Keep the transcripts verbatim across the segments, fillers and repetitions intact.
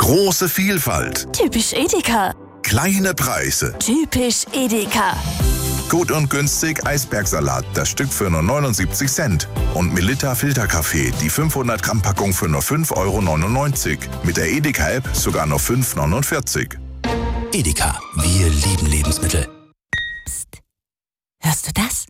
Große Vielfalt. Typisch Edeka. Kleine Preise. Typisch Edeka. Gut und günstig Eisbergsalat, das Stück für nur neunundsiebzig Cent. Und Melitta Filterkaffee, die fünfhundert Gramm Packung für nur fünf Euro neunundneunzig. Mit der Edeka-App sogar nur fünf Euro neunundvierzig. Edeka, wir lieben Lebensmittel. Psst. Hörst du das?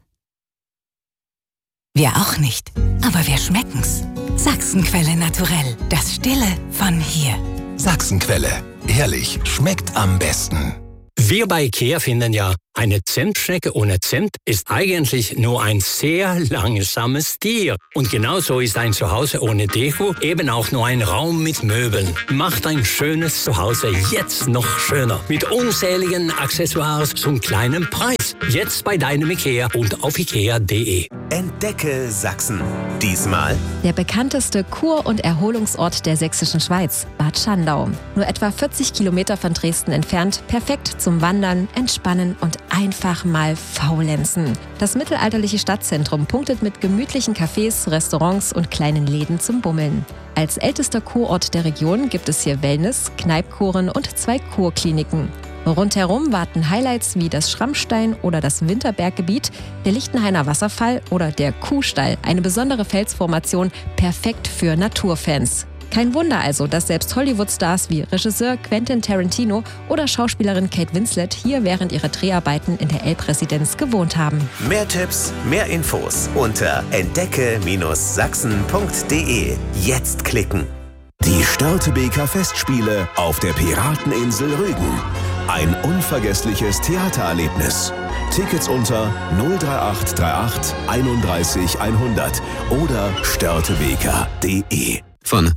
Wir auch nicht, aber wir schmecken's. Sachsenquelle Naturell, das Stille von hier. Sachsenquelle, ehrlich, schmeckt am besten. Wir bei IKEA finden ja, eine Zimtschnecke ohne Zimt ist eigentlich nur ein sehr langsames Tier. Und genauso ist ein Zuhause ohne Deko eben auch nur ein Raum mit Möbeln. Macht ein schönes Zuhause jetzt noch schöner. Mit unzähligen Accessoires zum kleinen Preis. Jetzt bei deinem IKEA und auf ikea punkt de. Entdecke Sachsen. Diesmal der bekannteste Kur- und Erholungsort der sächsischen Schweiz, Bad Schandau. Nur etwa vierzig Kilometer von Dresden entfernt, perfekt zum Wandern, Entspannen und einfach mal faulenzen. Das mittelalterliche Stadtzentrum punktet mit gemütlichen Cafés, Restaurants und kleinen Läden zum Bummeln. Als ältester Kurort der Region gibt es hier Wellness, Kneipkuren und zwei Kurkliniken. Rundherum warten Highlights wie das Schrammstein oder das Winterberggebiet, der Lichtenhainer Wasserfall oder der Kuhstall, eine besondere Felsformation, perfekt für Naturfans. Kein Wunder also, dass selbst Hollywood-Stars wie Regisseur Quentin Tarantino oder Schauspielerin Kate Winslet hier während ihrer Dreharbeiten in der Elbresidenz gewohnt haben. mehr Tipps, mehr Infos unter entdecke Sachsen punkt de. Jetzt klicken. Die Störtebeker Festspiele auf der Pirateninsel Rügen. Ein unvergessliches Theatererlebnis. Tickets unter null drei acht drei acht einunddreißig hundert oder störtebeker punkt de. Von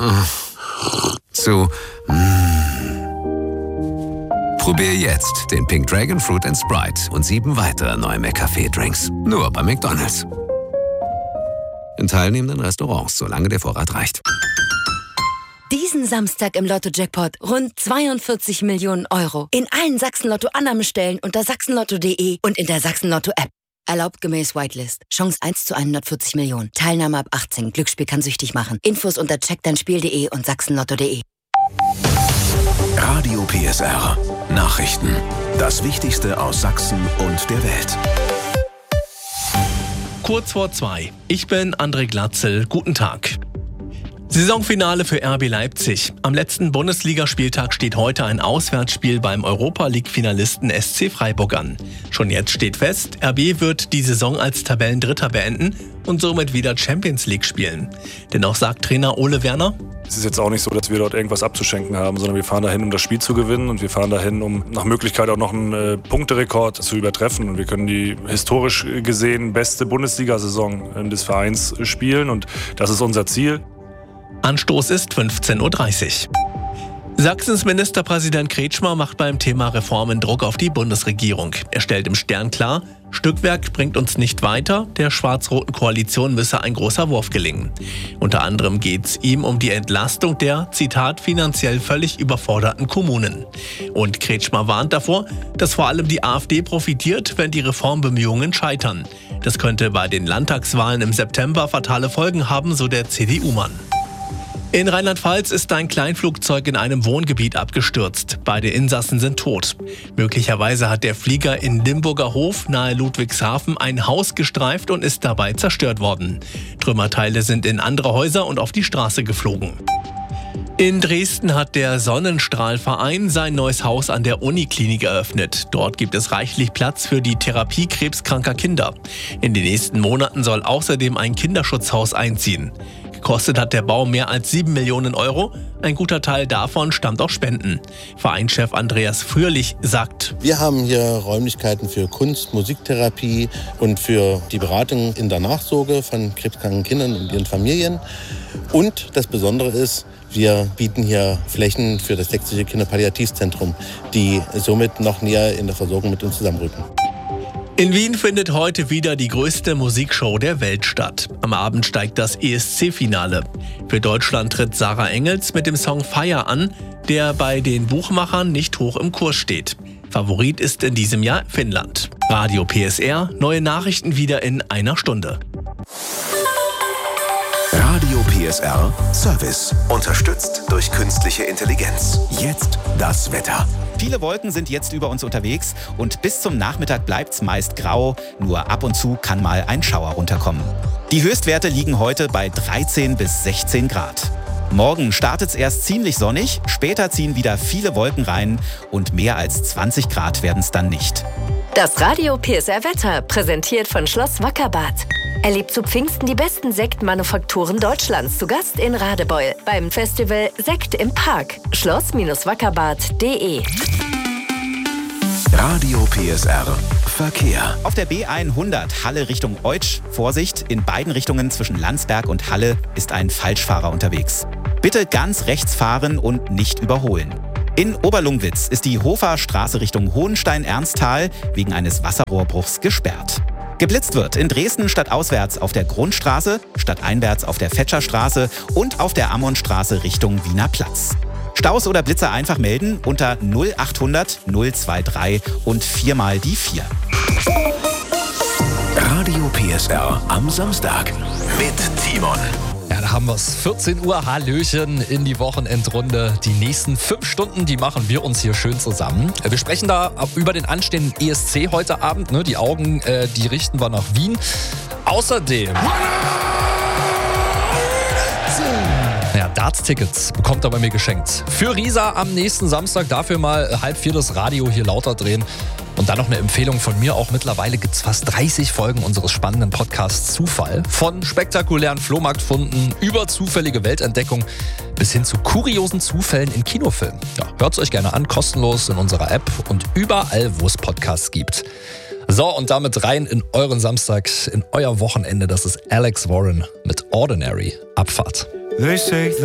zu Probier jetzt den Pink Dragon Fruit and Sprite und sieben weitere neue McCafé-Drinks. Nur bei McDonald's. In teilnehmenden Restaurants, solange der Vorrat reicht. Diesen Samstag im Lotto-Jackpot rund zweiundvierzig Millionen Euro. In allen Sachsen-Lotto-Annahmestellen unter sachsenlotto punkt de und in der Sachsen-Lotto-App. Erlaubt gemäß Whitelist. Chance eins zu hundertvierzig Millionen. Teilnahme ab achtzehn. Glücksspiel kann süchtig machen. Infos unter check dein spiel punkt de und sachsenlotto punkt de. Radio P S R. Nachrichten. Das Wichtigste aus Sachsen und der Welt. Kurz vor zwei. Ich bin André Glatzel. Guten Tag. Saisonfinale für R B Leipzig. Am letzten Bundesligaspieltag steht heute ein Auswärtsspiel beim Europa-League-Finalisten S C Freiburg an. Schon jetzt steht fest, R B wird die Saison als Tabellendritter beenden und somit wieder Champions League spielen. Dennoch sagt Trainer Ole Werner: Es ist jetzt auch nicht so, dass wir dort irgendwas abzuschenken haben, sondern wir fahren dahin, um das Spiel zu gewinnen und wir fahren dahin, um nach Möglichkeit auch noch einen äh, Punkterekord zu übertreffen. Und wir können die historisch gesehen beste Bundesliga-Saison des Vereins spielen und das ist unser Ziel. Anstoß ist fünfzehn Uhr dreißig. Sachsens Ministerpräsident Kretschmer macht beim Thema Reformen Druck auf die Bundesregierung. Er stellt im Stern klar, Stückwerk bringt uns nicht weiter, der schwarz-roten Koalition müsse ein großer Wurf gelingen. Unter anderem geht es ihm um die Entlastung der, Zitat, finanziell völlig überforderten Kommunen. Und Kretschmer warnt davor, dass vor allem die AfD profitiert, wenn die Reformbemühungen scheitern. Das könnte bei den Landtagswahlen im September fatale Folgen haben, so der C D U-Mann. In Rheinland-Pfalz ist ein Kleinflugzeug in einem Wohngebiet abgestürzt. Beide Insassen sind tot. Möglicherweise hat der Flieger in Limburger Hof nahe Ludwigshafen ein Haus gestreift und ist dabei zerstört worden. Trümmerteile sind in andere Häuser und auf die Straße geflogen. In Dresden hat der Sonnenstrahlverein sein neues Haus an der Uniklinik eröffnet. Dort gibt es reichlich Platz für die Therapie krebskranker Kinder. In den nächsten Monaten soll außerdem ein Kinderschutzhaus einziehen. Gekostet hat der Bau mehr als sieben Millionen Euro. Ein guter Teil davon stammt aus Spenden. Vereinschef Andreas Fröhlich sagt: Wir haben hier Räumlichkeiten für Kunst, Musiktherapie und für die Beratung in der Nachsorge von krebskranken Kindern und ihren Familien. Und das Besondere ist, wir bieten hier Flächen für das Sächsische Kinderpalliativzentrum, die somit noch näher in der Versorgung mit uns zusammenrücken. In Wien findet heute wieder die größte Musikshow der Welt statt. Am Abend steigt das E S C-Finale. Für Deutschland tritt Sarah Engels mit dem Song Fire an, der bei den Buchmachern nicht hoch im Kurs steht. Favorit ist in diesem Jahr Finnland. Radio P S R, neue Nachrichten wieder in einer Stunde. Radio P P S R Service. Unterstützt durch künstliche Intelligenz. Jetzt das Wetter. Viele Wolken sind jetzt über uns unterwegs und bis zum Nachmittag bleibt's meist grau. Nur ab und zu kann mal ein Schauer runterkommen. Die Höchstwerte liegen heute bei dreizehn bis sechzehn Grad. Morgen startet's erst ziemlich sonnig, später ziehen wieder viele Wolken rein und mehr als zwanzig Grad werden's dann nicht. Das Radio P S R Wetter, präsentiert von Schloss Wackerbarth. Erlebt zu Pfingsten die besten Sektmanufakturen Deutschlands zu Gast in Radebeul beim Festival Sekt im Park. schloss Wackerbarth punkt de. Radio P S R Verkehr. Auf der B hundert Halle Richtung Eutsch. Vorsicht, in beiden Richtungen zwischen Landsberg und Halle ist ein Falschfahrer unterwegs. Bitte ganz rechts fahren und nicht überholen. In Oberlungwitz ist die Hofer Straße Richtung Hohenstein-Ernsthal wegen eines Wasserrohrbruchs gesperrt. Geblitzt wird in Dresden stadtauswärts auf der Grundstraße, stadteinwärts auf der Fetscherstraße und auf der Ammonstraße Richtung Wiener Platz. Staus oder Blitzer einfach melden unter null achthundert null dreiundzwanzig und viermal die vier. Radio P S R am Samstag mit Timon. Ja, da haben wir es. vierzehn Uhr, Hallöchen in die Wochenendrunde. Die nächsten fünf Stunden, die machen wir uns hier schön zusammen. Wir sprechen da über den anstehenden E S C heute Abend. Ne? Die Augen, äh, die richten wir nach Wien. Außerdem... Ja, Darts-Tickets bekommt er bei mir geschenkt. Für Riesa am nächsten Samstag, dafür mal halb vier das Radio hier lauter drehen. Und dann noch eine Empfehlung von mir. Auch mittlerweile gibt es fast dreißig Folgen unseres spannenden Podcasts Zufall. Von spektakulären Flohmarktfunden über zufällige Weltentdeckung bis hin zu kuriosen Zufällen in Kinofilmen. Ja, hört es euch gerne an, kostenlos in unserer App und überall, wo es Podcasts gibt. So, und damit rein in euren Samstag, in euer Wochenende. Das ist Alex Warren mit Ordinary. Abfahrt.